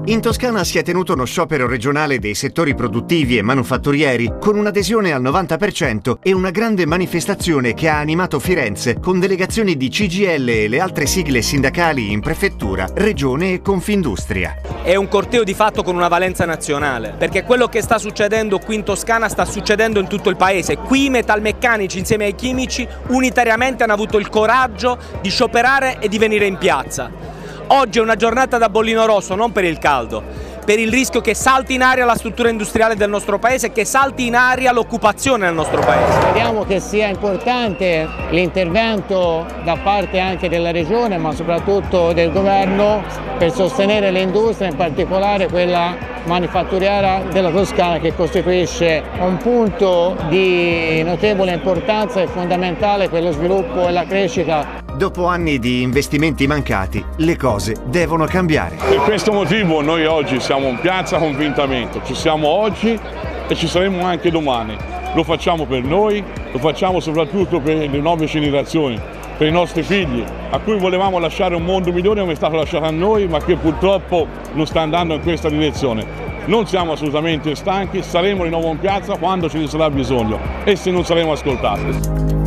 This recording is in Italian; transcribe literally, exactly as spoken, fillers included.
In Toscana si è tenuto uno sciopero regionale dei settori produttivi e manufatturieri con un'adesione al novanta per cento e una grande manifestazione che ha animato Firenze con delegazioni di C G I L e le altre sigle sindacali in prefettura, regione e Confindustria. È un corteo di fatto con una valenza nazionale, perché quello che sta succedendo qui in Toscana sta succedendo in tutto il paese. Qui i metalmeccanici insieme ai chimici unitariamente hanno avuto il coraggio di scioperare e di venire in piazza. Oggi è una giornata da bollino rosso, non per il caldo, per il rischio che salti in aria la struttura industriale del nostro paese e che salti in aria l'occupazione nel nostro paese. Speriamo che sia importante l'intervento da parte anche della Regione, ma soprattutto del Governo, per sostenere le industrie, in particolare quella manifatturiera della Toscana, che costituisce un punto di notevole importanza e fondamentale per lo sviluppo e la crescita. Dopo anni di investimenti mancati, le cose devono cambiare. Per questo motivo noi oggi siamo in piazza convintamente, ci siamo oggi e ci saremo anche domani. Lo facciamo per noi, lo facciamo soprattutto per le nuove generazioni, per i nostri figli, a cui volevamo lasciare un mondo migliore come è stato lasciato a noi, ma che purtroppo non sta andando in questa direzione. Non siamo assolutamente stanchi, saremo di nuovo in piazza quando ce ne sarà bisogno e se non saremo ascoltati.